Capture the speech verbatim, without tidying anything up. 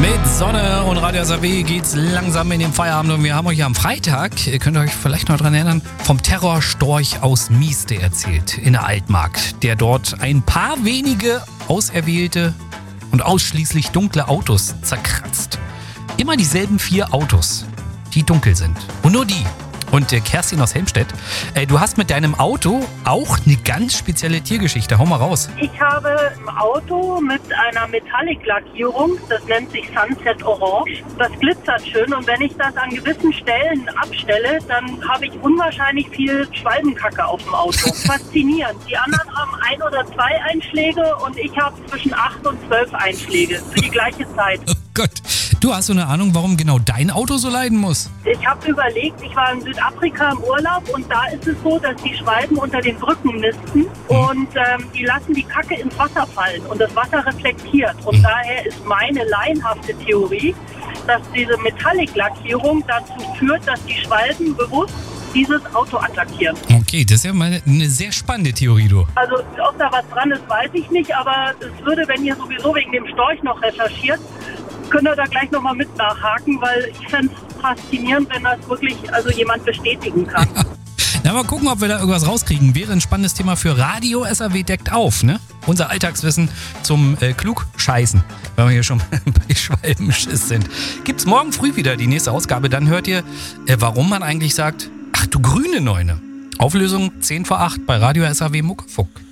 Mit Sonne und Radio S A W geht's langsam in den Feierabend und wir haben euch am Freitag, ihr könnt euch vielleicht noch daran erinnern, vom Terrorstorch aus Mieste erzählt, in der Altmark, der dort ein paar wenige auserwählte und ausschließlich dunkle Autos zerkratzt. Immer dieselben vier Autos, die dunkel sind. Und nur die. Und äh, Kerstin aus Helmstedt, äh, du hast mit deinem Auto auch eine ganz spezielle Tiergeschichte. Hau mal raus. Ich habe ein Auto mit einer Metallic-Lackierung, das nennt sich Sunset Orange. Das glitzert schön und wenn ich das an gewissen Stellen abstelle, dann habe ich unwahrscheinlich viel Schwalbenkacke auf dem Auto. Faszinierend. Die anderen haben ein oder zwei Einschläge und ich habe zwischen acht und zwölf Einschläge für die gleiche Zeit. Oh Gott, du hast so eine Ahnung, warum genau dein Auto so leiden muss? Ich habe überlegt, ich war in Südafrika im Urlaub und da ist es so, dass die Schwalben unter den Brücken nisten und ähm, die lassen die Kacke ins Wasser fallen und das Wasser reflektiert. Und mhm. daher ist meine laienhafte Theorie, dass diese Metallic-Lackierung dazu führt, dass die Schwalben bewusst dieses Auto attackieren. Okay, das ist ja mal eine sehr spannende Theorie, du. Also, ob da was dran ist, weiß ich nicht, aber es würde, wenn ihr sowieso wegen dem Storch noch recherchiert, könnt ihr da gleich nochmal mit nachhaken, weil ich fände es faszinierend, wenn das wirklich also jemand bestätigen kann. Na, mal gucken, ob wir da irgendwas rauskriegen. Wäre ein spannendes Thema für Radio S A W deckt auf, ne? Unser Alltagswissen zum äh, Klugscheißen, wenn wir hier schon bei Schwalbenschiss sind. Gibt's morgen früh wieder die nächste Ausgabe, dann hört ihr, äh, warum man eigentlich sagt, ach du grüne Neune. Auflösung zehn vor acht bei Radio S A W Muckefuck.